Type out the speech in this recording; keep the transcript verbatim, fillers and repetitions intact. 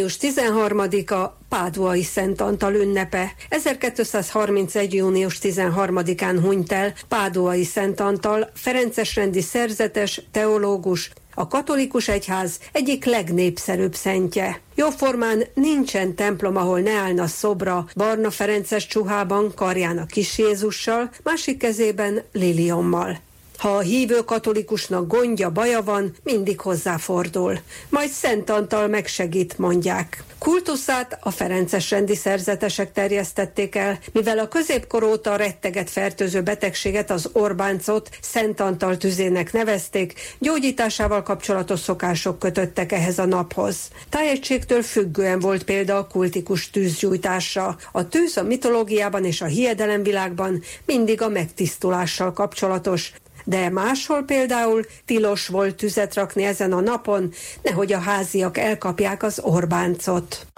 június tizenharmadika Páduai Szent Antal ünnepe. ezerkétszázharmincegy. június tizenharmadikán hunyt el Páduai Szent Antal, ferencesrendi szerzetes, teológus, a katolikus egyház egyik legnépszerűbb szentje. Jóformán nincsen templom, ahol ne állna szobra Barna Ferences csuhában, karján a kis Jézussal, másik kezében liliommal. Ha a hívő katolikusnak gondja, baja van, mindig hozzáfordul. Majd Szent Antal megsegít, mondják. Kultuszát a ferencesrendi szerzetesek terjesztették el, mivel a középkor óta retteget fertőző betegséget, az Orbáncot Szent Antal tüzének nevezték, gyógyításával kapcsolatos szokások kötöttek ehhez a naphoz. Tájegységtől függően volt példa a kultikus tűzgyújtásra. A tűz a mitológiában és a hiedelemvilágban mindig a megtisztulással kapcsolatos, de máshol például tilos volt tüzet rakni ezen a napon, nehogy a háziak elkapják az Orbáncot.